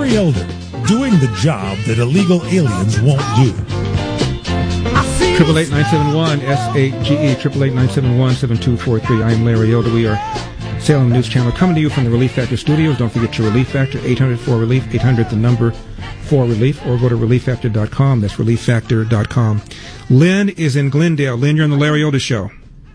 Larry Elder, doing the job that illegal aliens won't do. 888-971-SAGE, 888-971-7243. I am Larry Elder. We are Salem News Channel coming to you from the Relief Factor studios. Don't forget your Relief Factor, 800-4RELIEF, 800 the number 4RELIEF, or go to ReliefFactor.com. That's ReliefFactor.com. Lynn is in Glendale. Lynn, you're on the Larry Elder Show.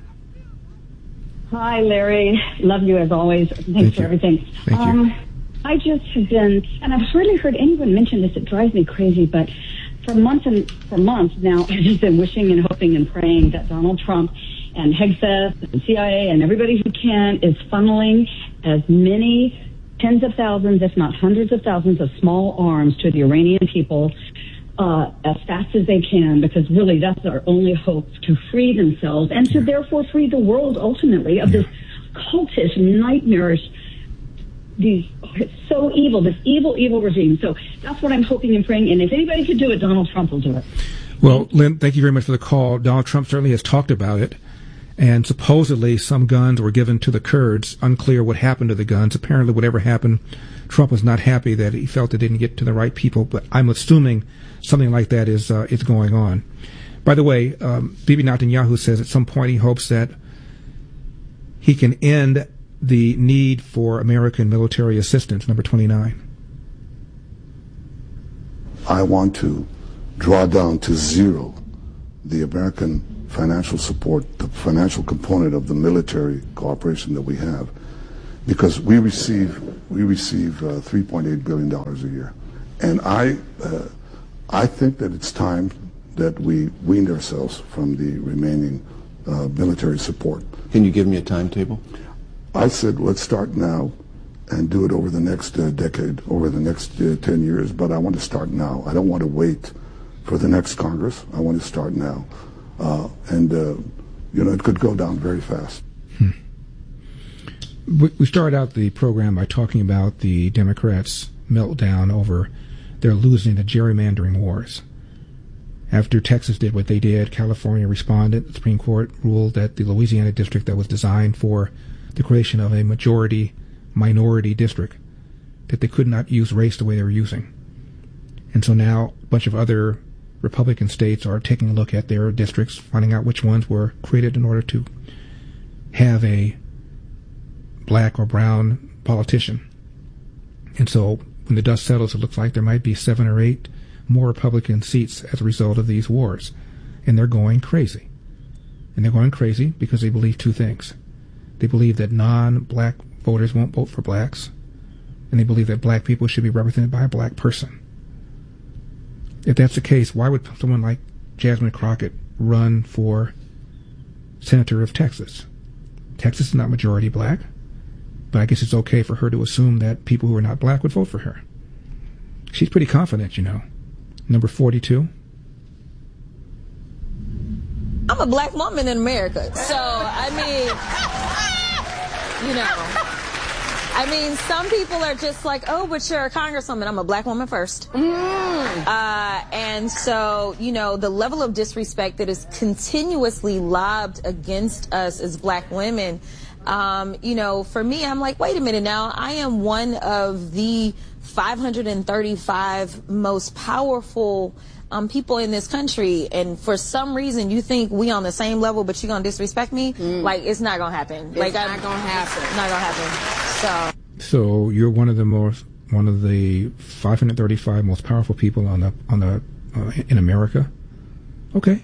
Hi, Larry. Love you as always. Thanks for everything. Thank you. I just have been, and I've hardly heard anyone mention this. It drives me crazy, but for months now, I've just been wishing and hoping and praying that Donald Trump and Hegseth and CIA and everybody who can is funneling as many tens of thousands, if not hundreds of thousands, of small arms to the Iranian people as fast as they can, because really that's our only hope to free themselves and to therefore free the world ultimately of this cultish, nightmarish, it's so evil, this evil regime. So that's what I'm hoping and praying. And if anybody could do it, Donald Trump will do it. Well, Lynn, thank you very much for the call. Donald Trump certainly has talked about it. And supposedly some guns were given to the Kurds. Unclear what happened to the guns. Apparently whatever happened, Trump was not happy that he felt it didn't get to the right people. But I'm assuming something like that is going on. By the way, Bibi Netanyahu says at some point he hopes that he can end the need for American military assistance, number 29. I want to draw down to zero the American financial support, the financial component of the military cooperation that we have, because we receive $3.8 billion a year, and I think that it's time that we weaned ourselves from the remaining military support. Can you give me a timetable? I said, let's start now and do it over the next decade, over the next 10 years. But I want to start now. I don't want to wait for the next Congress. I want to start now. It could go down very fast. We started out the program by talking about the Democrats' meltdown over their losing the gerrymandering wars. After Texas did what they did, California responded. The Supreme Court ruled that the Louisiana district that was designed for the creation of a majority-minority district, that they could not use race the way they were using. And so now a bunch of other Republican states are taking a look at their districts, finding out which ones were created in order to have a black or brown politician. And so when the dust settles, it looks like there might be 7 or 8 more Republican seats as a result of these wars. And they're going crazy. And they're going crazy because they believe 2 things. They believe that non-black voters won't vote for blacks, and they believe that black people should be represented by a black person. If that's the case, why would someone like Jasmine Crockett run for senator of Texas? Texas is not majority black, but I guess it's okay for her to assume that people who are not black would vote for her. She's pretty confident, you know. Number 42. I'm a black woman in America, so some people are just like, oh, but you're a congresswoman. I'm a black woman first. And so, the level of disrespect that is continuously lobbed against us as black women, for me, I'm like, wait a minute now. I am one of the 535 most powerful people in this country, and for some reason you think we on the same level, but you're gonna disrespect me? Like, it's not gonna happen. It's not gonna happen. So you're one of the 535 most powerful people in America. Okay.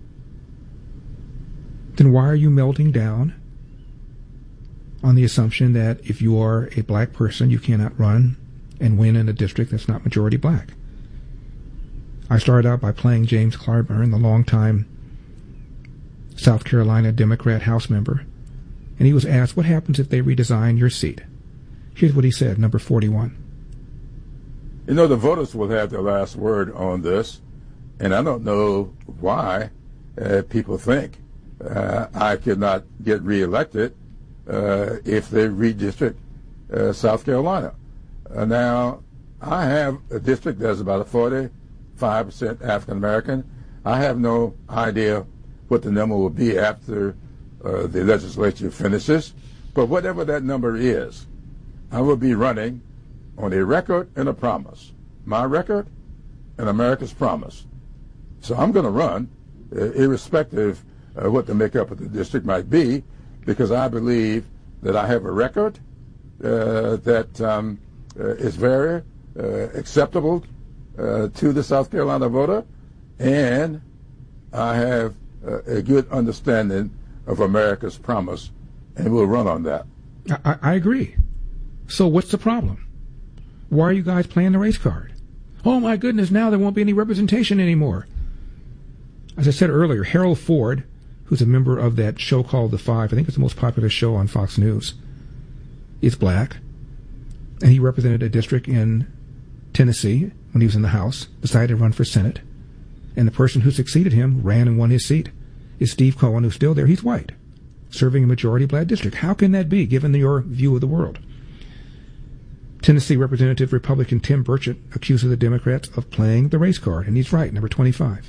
Then why are you melting down on the assumption that if you are a black person, you cannot run and win in a district that's not majority black? I started out by playing James Clyburn, the longtime South Carolina Democrat House member, and he was asked, what happens if they redesign your seat? Here's what he said, number 41. The voters will have the last word on this, and I don't know why people think I could not get reelected if they redistrict South Carolina. Now, I have a district that's about 45% African American. I have no idea what the number will be after the legislature finishes, but whatever that number is, I will be running on a record and a promise. My record and America's promise. So I'm going to run, irrespective of what the makeup of the district might be, because I believe that I have a record that is very acceptable to the South Carolina voter, and I have a good understanding of America's promise, and we'll run on that. I agree. So what's the problem? Why are you guys playing the race card? Oh my goodness, now there won't be any representation anymore. As I said earlier, Harold Ford, who's a member of that show called The Five, I think it's the most popular show on Fox News, is black, and he represented a district in Tennessee when he was in the House, decided to run for Senate, and the person who succeeded him ran and won his seat is Steve Cohen, who's still there. He's white, serving a majority black district. How can that be, given your view of the world? Tennessee Representative Republican Tim Burchett accuses the Democrats of playing the race card, and he's right, number 25.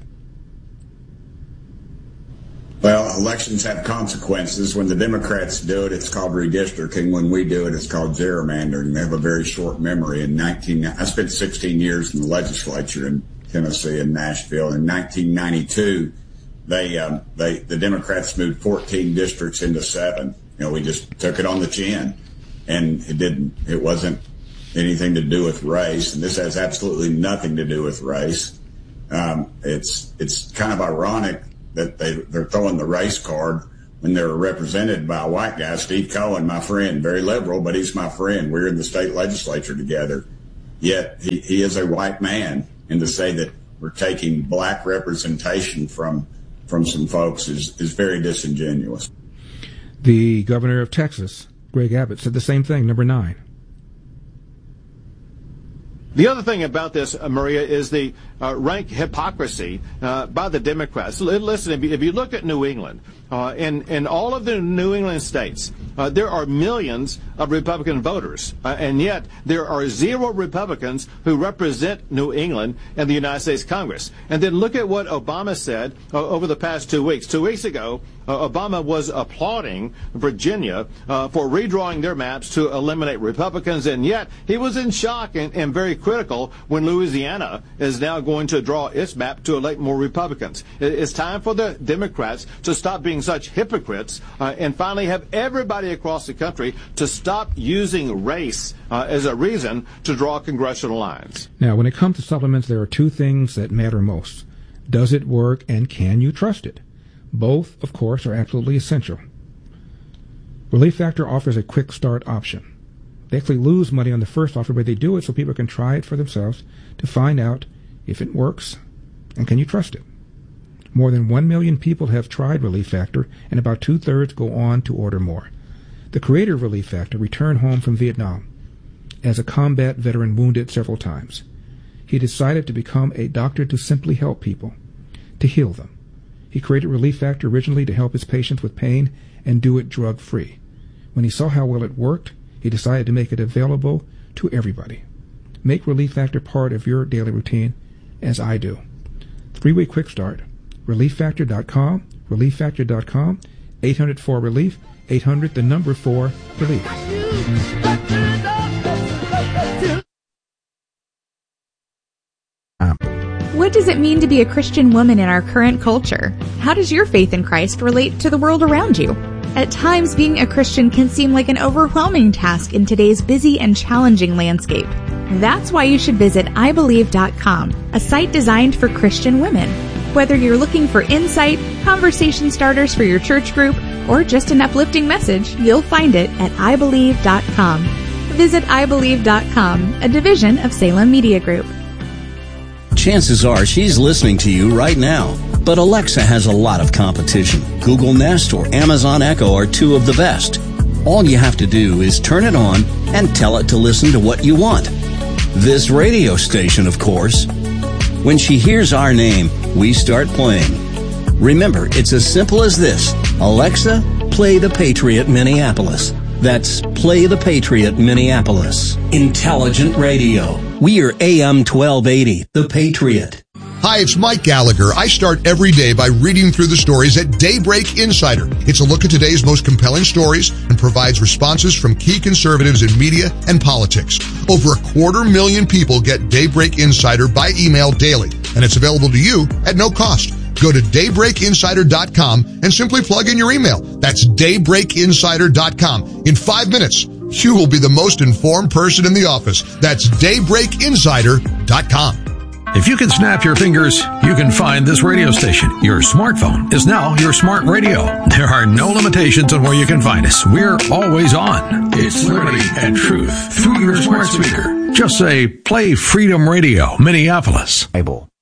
Well, elections have consequences. When the Democrats do it, it's called redistricting. When we do it, it's called gerrymandering. They have a very short memory. I spent 16 years in the legislature in Tennessee and Nashville. In 1992, the Democrats moved 14 districts into 7. We just took it on the chin, and it wasn't anything to do with race. And this has absolutely nothing to do with race. It's kind of ironic that they're throwing the race card when they're represented by a white guy, Steve Cohen, my friend, very liberal, but he's my friend. We're in the state legislature together. Yet he is a white man, and to say that we're taking black representation from some folks is very disingenuous. The governor of Texas, Greg Abbott, said the same thing, number 9. The other thing about this, Maria, is the rank hypocrisy by the Democrats. Listen, if you look at New England, in all of the New England states, there are millions of Republican voters, and yet there are 0 Republicans who represent New England in the United States Congress. And then look at what Obama said over the past 2 weeks. 2 weeks ago, Obama was applauding Virginia for redrawing their maps to eliminate Republicans, and yet he was in shock and very critical when Louisiana is now going to draw its map to elect more Republicans. It's time for the Democrats to stop being such hypocrites and finally have everybody across the country to stop using race as a reason to draw congressional lines. Now, when it comes to supplements, there are 2 things that matter most. Does it work, and can you trust it? Both, of course, are absolutely essential. Relief Factor offers a quick start option. They actually lose money on the first offer, but they do it so people can try it for themselves to find out if it works and can you trust it. More than 1 million people have tried Relief Factor, and about 2/3 go on to order more. The creator of Relief Factor returned home from Vietnam as a combat veteran wounded several times. He decided to become a doctor to simply help people, to heal them. He created Relief Factor originally to help his patients with pain and do it drug-free. When he saw how well it worked, he decided to make it available to everybody. Make Relief Factor part of your daily routine, as I do. 3-way quick start. ReliefFactor.com, ReliefFactor.com, 800-4-RELIEF, 800-4-RELIEF. What does it mean to be a Christian woman in our current culture? How does your faith in Christ relate to the world around you? At times, being a Christian can seem like an overwhelming task in today's busy and challenging landscape. That's why you should visit IBelieve.com, a site designed for Christian women. Whether you're looking for insight, conversation starters for your church group, or just an uplifting message, you'll find it at IBelieve.com. Visit IBelieve.com, a division of Salem Media Group. Chances are she's listening to you right now. But Alexa has a lot of competition. Google Nest or Amazon Echo are 2 of the best. All you have to do is turn it on and tell it to listen to what you want. This radio station, of course. When she hears our name, we start playing. Remember, it's as simple as this. Alexa, play the Patriot Minneapolis. That's Play the Patriot Minneapolis. Intelligent radio. We are AM 1280, The Patriot. Hi, it's Mike Gallagher. I start every day by reading through the stories at Daybreak Insider. It's a look at today's most compelling stories and provides responses from key conservatives in media and politics. Over 250,000 people get Daybreak Insider by email daily, and it's available to you at no cost. Go to daybreakinsider.com and simply plug in your email. That's daybreakinsider.com. In 5 minutes, you will be the most informed person in the office. That's daybreakinsider.com. If you can snap your fingers, you can find this radio station. Your smartphone is now your smart radio. There are no limitations on where you can find us. We're always on. It's liberty and truth through your smart speaker. Just say, play Freedom Radio, Minneapolis. Bible.